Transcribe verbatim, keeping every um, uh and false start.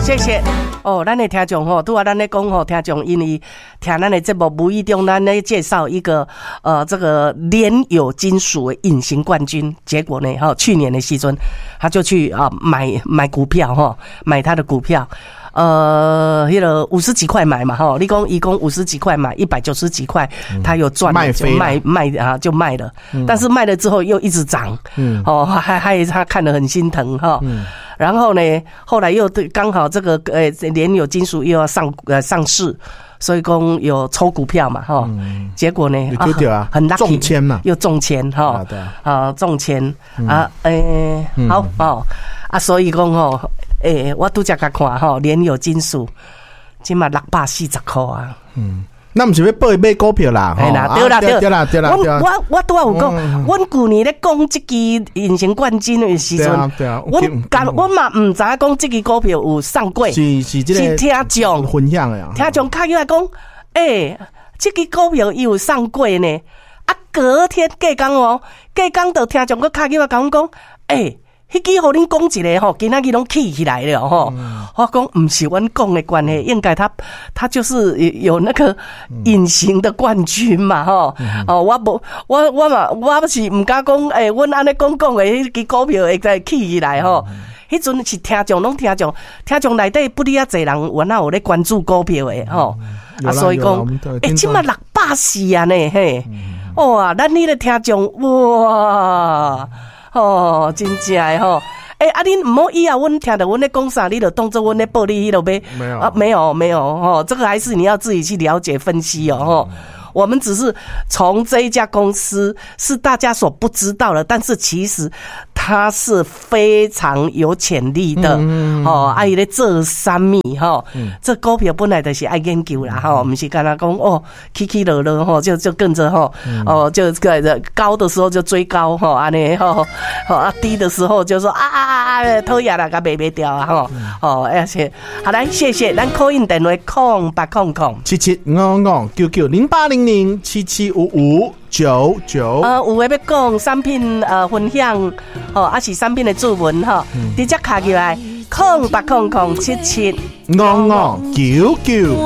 谢谢哦，咱的听众吼，拄啊，咱咧讲吼，听众因为听咱的节目，无意中咱咧介绍一个呃，这个联友金属的隐形冠军，结果呢，哈，去年的时阵，他就去啊买买股票哈，买他的股票。呃，那个五十几块买嘛，哈，你讲一共五十几块买，一百九十几块，他有赚了，就卖卖啊，就卖了。嗯、但是卖了之后又一直涨，嗯，哦，还还他看得很心疼哈。嗯、然后呢，后来又刚好这个呃联友金属又要上呃上市，所以讲有抽股票嘛，哈、嗯，结果呢， 啊啊很 lucky， 中签嘛， 又中签哈，啊中签啊，诶、欸，好哦，啊，所以讲吼。诶、欸，我拄则甲看吼，联友金属，即嘛六百四十块啊。 嗯，那毋是要报买股票啦？ 哎啦，对啦，对对啦，对啦。 我我我拄仔有讲，阮旧年咧讲即支隐形冠军的时阵， 对啊， 我甲我嘛毋知影讲即支股票有上过， 是是即个听众分享的啊。 听众敲起来讲，诶，即支股票伊有上过呢。啊，隔天隔工哦，隔工就听众佫敲起来讲讲，诶。迄支互恁讲一个吼，今仔日拢起起来了吼。嗯、我讲毋是阮讲的关系，应该他他就是有那个隐形的冠军嘛吼。嗯、哦，我无我我嘛我是毋敢讲，诶、欸，阮安尼讲讲的迄支股票会再起起来吼。迄阵、嗯、是听众拢听众，听众内底不哩啊侪人原来有咧关注股票的吼。嗯、啊，所以讲，诶，即嘛六百四啊呢嘿。嗯、哇，咱迄个听众哇。哦，真正诶吼！诶、欸，啊，恁唔好以后阮听到阮咧讲啥，你就当做阮咧报你迄落呗。 没有啊，没有没有哦，这个还是你要自己去了解分析哦。吼、嗯，我们只是从这一家公司是大家所不知道的，但是其实它是非常有潜力的。嗯、哦，啊，伊咧做啥物吼？嗯、这股票本来就是爱研究啦，吼、嗯，不是干那讲哦，起起落落吼，就就跟着吼，嗯、哦，就个高的时候就追高吼，安尼吼，哦啊低的时候就说啊啊啊啊，讨厌啦，甲卖卖掉啊吼，嗯、哦，而且好来，谢谢，咱 call in 电话空八空空七七五五九九零八零零七七五五九九。 呃，有诶要讲产品呃分享，吼、哦，啊是产品的注文吼，直接卡起来空八空空七七五五九九。